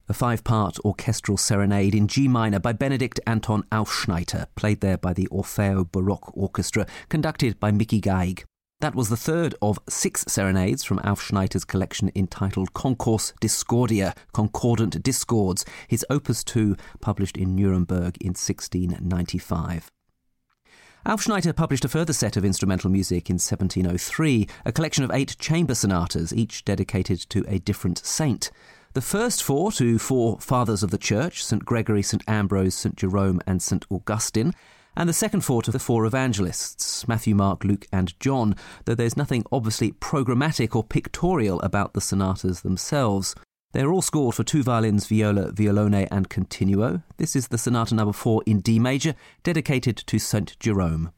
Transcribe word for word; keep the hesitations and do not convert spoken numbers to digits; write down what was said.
a five-part orchestral serenade in G minor by Benedikt Anton Aufschneider, played there by the Orfeo Baroque Orchestra, conducted by Mickey Geig. That was the third of six serenades from Aufschneider's collection entitled Concours Discordia, Concordant Discords, his Opus two, published in Nuremberg in sixteen ninety-five. Aufschneider published a further set of instrumental music in seventeen oh three, a collection of eight chamber sonatas, each dedicated to a different saint. The first four to four Fathers of the Church, Saint Gregory, Saint Ambrose, Saint Jerome and Saint Augustine, and the second four to the four evangelists, Matthew, Mark, Luke and John, though there's nothing obviously programmatic or pictorial about the sonatas themselves. They're all scored for two violins, viola, violone and continuo. This is the sonata number four in D major, dedicated to Saint Jerome.